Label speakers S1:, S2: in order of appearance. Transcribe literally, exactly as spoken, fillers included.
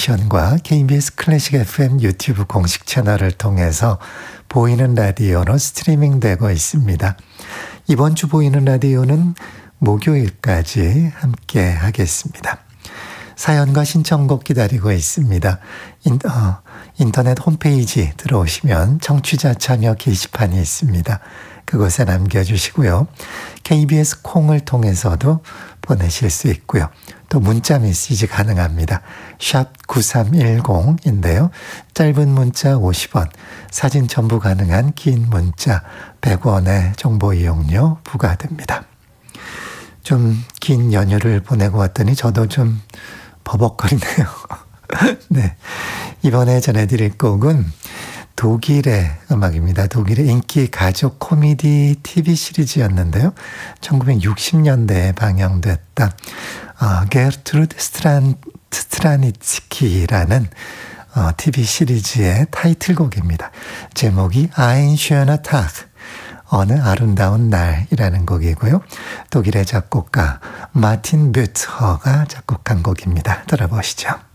S1: 애플리케이션과 케이비에스 클래식 에프엠 유튜브 공식 채널을 통해서 보이는 라디오로 스트리밍되고 있습니다. 이번 주 보이는 라디오는 목요일까지 함께 하겠습니다. 사연과 신청곡 기다리고 있습니다. 인, 어, 인터넷 홈페이지 들어오시면 청취자 참여 게시판이 있습니다. 그곳에 남겨주시고요. 케이비에스 콩을 통해서도 보내실 수 있고요. 또 문자 메시지 가능합니다. 샵 구삼일공인데요. 짧은 문자 오십 원, 사진 첨부 가능한 긴 문자 백 원의 정보 이용료 부과됩니다. 좀 긴 연휴를 보내고 왔더니 저도 좀 버벅거리네요. 네, 이번에 전해드릴 곡은 독일의 음악입니다. 독일의 인기 가족 코미디 티비 시리즈였는데요. 천구백육십 년대에 방영됐던 어, 게르트루드 스트란, 스트라니츠키라는 어, 티비 시리즈의 타이틀곡입니다. 제목이 Ein schöner Tag, 어느 아름다운 날이라는 곡이고요. 독일의 작곡가 마틴 뷰트허가 작곡한 곡입니다. 들어보시죠.